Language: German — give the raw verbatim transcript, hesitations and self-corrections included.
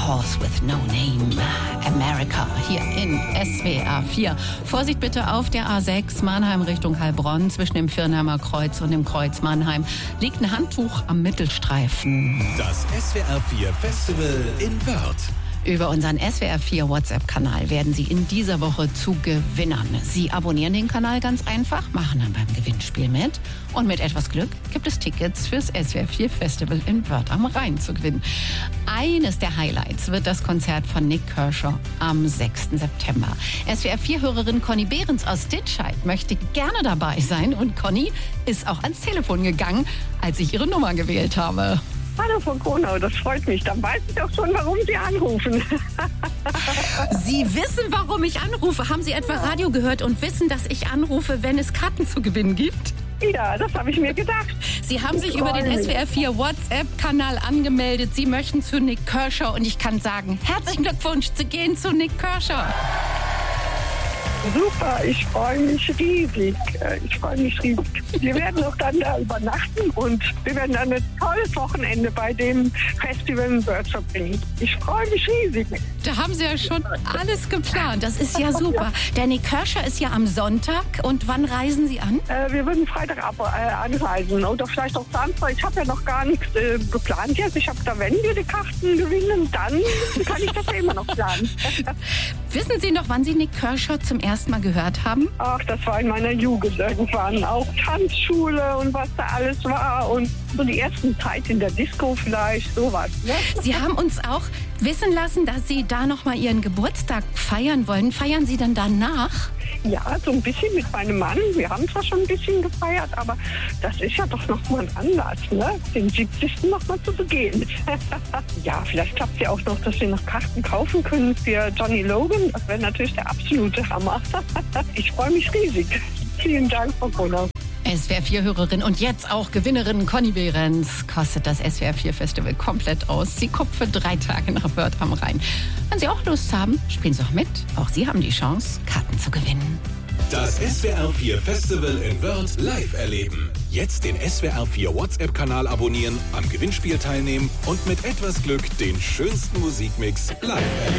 Horse with No Name, America, hier in S W R vier. Vorsicht bitte auf der A sechs, Mannheim Richtung Heilbronn, zwischen dem Viernheimer Kreuz und dem Kreuz Mannheim liegt ein Handtuch am Mittelstreifen. Das S W R vier Festival in Wörth. Über unseren S W R vier WhatsApp-Kanal werden Sie in dieser Woche zu Gewinnern. Sie abonnieren den Kanal ganz einfach, machen dann beim Gewinnspiel mit. Und mit etwas Glück gibt es Tickets fürs S W R vier Festival in Wörth am Rhein zu gewinnen. Eines der Highlights wird das Konzert von Nik Kershaw am sechsten September. S W R vier-Hörerin Conny Behrens aus Ditscheid möchte gerne dabei sein. Und Conny ist auch ans Telefon gegangen, als ich ihre Nummer gewählt habe. Hallo Frau Kronau, das freut mich. Dann weiß ich auch schon, warum Sie anrufen. Sie wissen, warum ich anrufe. Haben Sie etwa Radio gehört und wissen, dass ich anrufe, wenn es Karten zu gewinnen gibt? Ja, das habe ich mir gedacht. Sie haben Ich sich über den freu mich. S W R vier WhatsApp-Kanal angemeldet. Sie möchten zu Nik Kershaw und ich kann sagen, herzlichen Glückwunsch, Sie gehen zu Nik Kershaw. Super, ich freue mich riesig. Äh, Ich freue mich riesig. Wir werden auch dann da übernachten und wir werden dann ein tolles Wochenende bei dem Festival in Wörth verbringen. Ich freue mich riesig. Da haben Sie ja schon alles geplant. Das ist ja super. Der Nik Kershaw ist ja am Sonntag. Und wann reisen Sie an? Äh, wir würden Freitag ab, äh, anreisen oder vielleicht auch Samstag. Ich habe ja noch gar nichts äh, geplant jetzt. Ich habe da, wenn wir die Karten gewinnen, dann kann ich das ja immer noch planen. Wissen Sie noch, wann Sie Nik Kershaw zum ersten Mal gehört haben? Ach, das war in meiner Jugend irgendwann. Auch Tanzschule und was da alles war. Und so die ersten Zeit in der Disco vielleicht, sowas. Ne? Sie haben uns auch wissen lassen, dass Sie da noch mal Ihren Geburtstag feiern wollen. Feiern Sie dann danach? Ja, so ein bisschen mit meinem Mann. Wir haben zwar schon ein bisschen gefeiert, aber das ist ja doch noch mal ein Anlass, ne? Den siebzigsten noch mal zu begehen. Ja, vielleicht klappt es ja auch noch, dass wir noch Karten kaufen können für Johnny Logan. Das wäre natürlich der absolute Hammer. Ich freue mich riesig. Vielen Dank, Frau Kronau. S W R vier-Hörerin und jetzt auch Gewinnerin Conny Behrens kostet das S W R vier Festival komplett aus. Sie kommt für drei Tage nach Wörth am Rhein. Wenn Sie auch Lust haben, spielen Sie auch mit. Auch Sie haben die Chance, Karten zu gewinnen. Das S W R vier Festival in Wörth live erleben. Jetzt den S W R vier WhatsApp-Kanal abonnieren, am Gewinnspiel teilnehmen und mit etwas Glück den schönsten Musikmix live erleben.